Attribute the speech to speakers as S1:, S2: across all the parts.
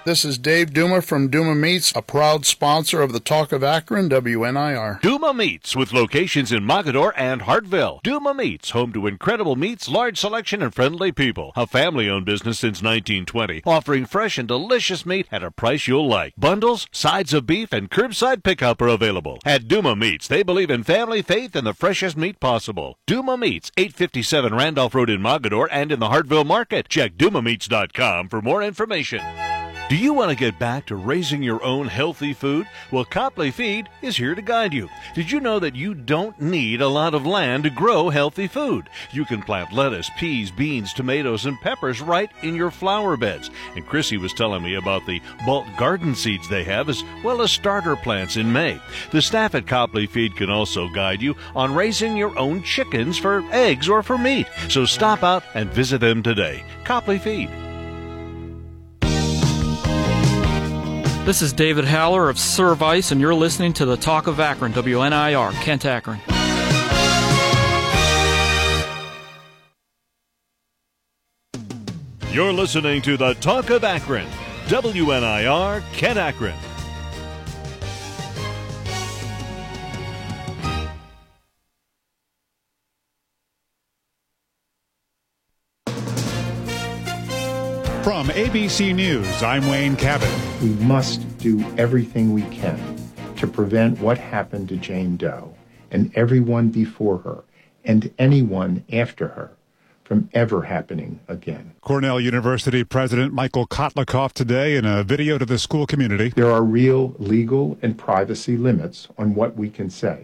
S1: This is Dave Duma from Duma Meats, a proud sponsor of the Talk of Akron, WNIR.
S2: Duma Meats, with locations in Mogadore and Hartville. Duma Meats, home to incredible meats, large selection, and friendly people. A family-owned business since 1920, offering fresh and delicious meat at a price you'll like. Bundles, sides of beef, and curbside pickup are available. At Duma Meats, they believe in family, faith, and the freshest meat possible. Duma Meats, 857 Randolph Road in Mogadore and in the Hartville Market. Check dumameats.com for more information. Do you want to get back to raising your own healthy food? Well, Copley Feed is here to guide you. Did you know that you don't need a lot of land to grow healthy food? You can plant lettuce, peas, beans, tomatoes, and peppers right in your flower beds. And Chrissy was telling me about the bulk garden seeds they have, as well as starter plants in May. The staff at Copley Feed can also guide you on raising your own chickens for eggs or for meat. So stop out and visit them today. Copley Feed.
S3: This is David Haller of Service, and you're listening to the Talk of Akron, WNIR, Kent, Akron.
S2: You're listening to the Talk of Akron, WNIR, Kent, Akron.
S4: From ABC News, I'm Wayne Cabot.
S5: We must do everything we can to prevent what happened to Jane Doe and everyone before her and anyone after her from ever happening again.
S4: Cornell University President Michael Kotlikoff today in a video to the school community.
S5: There are real legal and privacy limits on what we can say.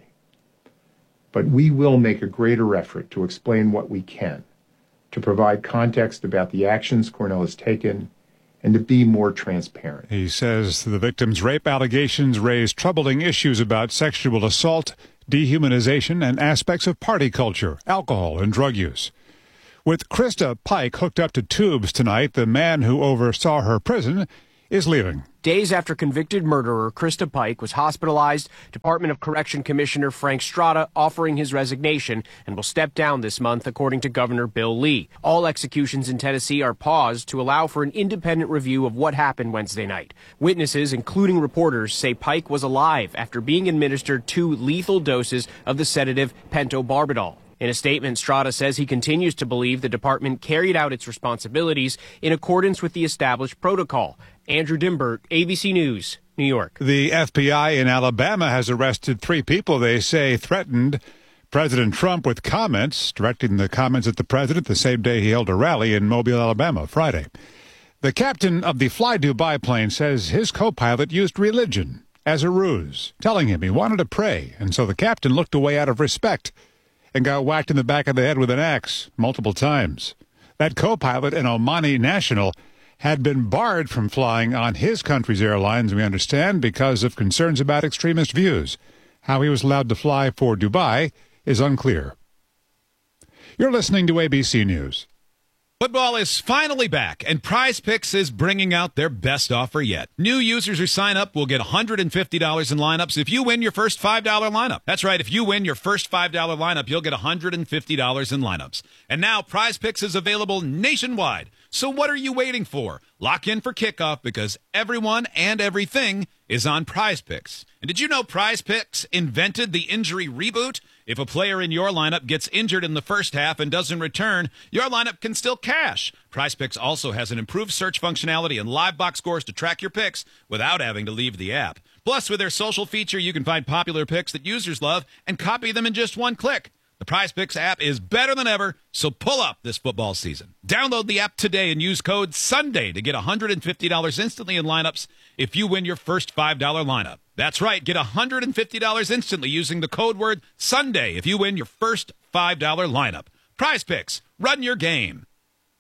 S5: But we will make a greater effort to explain what we can, to provide context about the actions Cornell has taken, and to be more transparent.
S4: He says the victim's rape allegations raise troubling issues about sexual assault, dehumanization, and aspects of party culture, alcohol, and drug use. With Krista Pike hooked up to tubes tonight, the man who oversaw her prison is leaving.
S6: Days after convicted murderer Krista Pike was hospitalized, Department of Correction Commissioner Frank Strada offering his resignation and will step down this month, according to Governor Bill Lee. All executions in Tennessee are paused to allow for an independent review of what happened Wednesday night. Witnesses, including reporters, say Pike was alive after being administered 2 lethal doses of the sedative pentobarbital. In a statement, Strada says he continues to believe the department carried out its responsibilities in accordance with the established protocol. Andrew Dimbert, ABC News, New York.
S4: The FBI in Alabama has arrested 3 people they say threatened President Trump with comments, directing the comments at the president the same day he held a rally in Mobile, Alabama, Friday. The captain of the Fly Dubai plane says his co-pilot used religion as a ruse, telling him he wanted to pray, and so the captain looked away out of respect and got whacked in the back of the head with an axe multiple times. That co-pilot, an Omani national, had been barred from flying on his country's airlines, we understand, because of concerns about extremist views. How he was allowed to fly for Dubai is unclear. You're listening to ABC News.
S7: Football is finally back, and Prize Picks is bringing out their best offer yet. New users who sign up will get $150 in lineups if you win your first $5 lineup. That's right, if you win your first $5 lineup, you'll get $150 in lineups. And now Prize Picks is available nationwide. So what are you waiting for? Lock in for kickoff because everyone and everything is on Prize Picks. And did you know Prize Picks invented the injury reboot? If a player in your lineup gets injured in the first half and doesn't return, your lineup can still cash. Prize Picks also has an improved search functionality and live box scores to track your picks without having to leave the app. Plus, with their social feature, you can find popular picks that users love and copy them in just one click. The Prize Picks app is better than ever, so pull up this football season. Download the app today and use code SUNDAY to get $150 instantly in lineups if you win your first $5 lineup. That's right, get $150 instantly using the code word SUNDAY if you win your first $5 lineup. Prize Picks, run your game.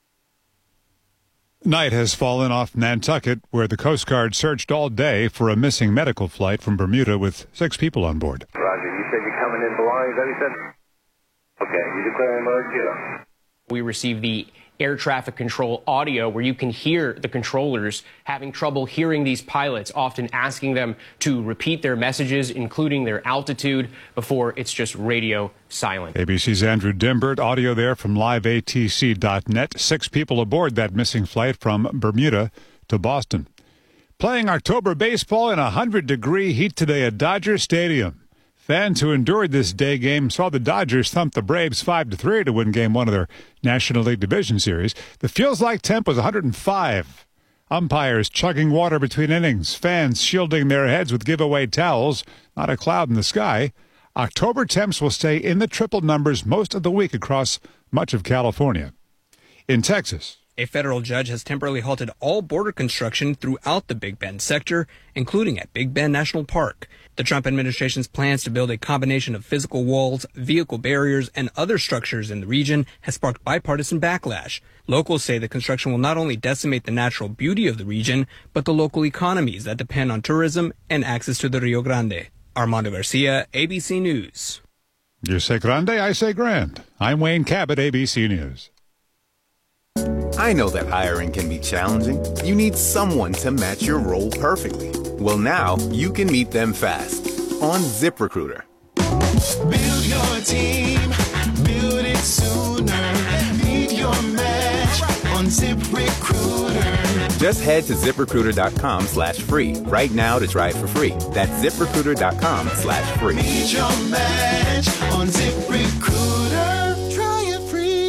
S4: Night has fallen off Nantucket, where the Coast Guard searched all day for a missing medical flight from Bermuda with 6 people on board.
S8: Roger, you said you're coming in belongings, that he said? Okay, you declare emergency.
S6: We received the air traffic control audio where you can hear the controllers having trouble hearing these pilots, often asking them to repeat their messages, including their altitude, before it's just radio silent.
S4: ABC's Andrew Dimbert, audio there from liveatc.net. 6 people aboard that missing flight from Bermuda to Boston. Playing October baseball in 100-degree heat today at Dodger Stadium. Fans who endured this day game saw the Dodgers thump the Braves 5-3 to win Game 1 of their National League Division Series. The feels-like temp was 105. Umpires chugging water between innings. Fans shielding their heads with giveaway towels. Not a cloud in the sky. October temps will stay in the triple numbers most of the week across much of California. In Texas,
S9: a federal judge has temporarily halted all border construction throughout the Big Bend sector, including at Big Bend National Park. The Trump administration's plans to build a combination of physical walls, vehicle barriers, and other structures in the region has sparked bipartisan backlash. Locals say the construction will not only decimate the natural beauty of the region, but the local economies that depend on tourism and access to the Rio Grande. Armando Garcia, ABC News.
S4: You say grande, I say grand. I'm Wayne Cabot, ABC News.
S10: I know that hiring can be challenging. You need someone to match your role perfectly. Well, now you can meet them fast on ZipRecruiter.
S11: Build your team, build it sooner. Meet your match on ZipRecruiter.
S10: Just head to ZipRecruiter.com/free right now to try it for free. That's ZipRecruiter.com/free.
S11: Meet your match on ZipRecruiter. Try it free.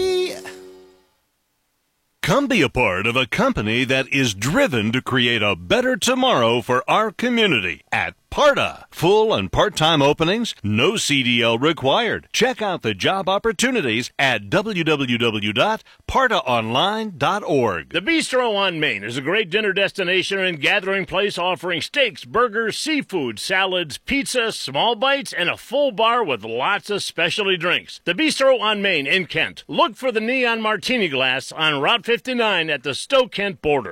S2: Come be a part of a company that is driven to create a better tomorrow for our community at PARTA. Full and part-time openings, no CDL required. Check out the job opportunities at www.partaonline.org.
S12: The Bistro on Main is a great dinner destination and gathering place offering steaks, burgers, seafood, salads, pizza, small bites, and a full bar with lots of specialty drinks. The Bistro on Main in Kent. Look for the neon martini glass on Route 59 at the Stowe-Kent border.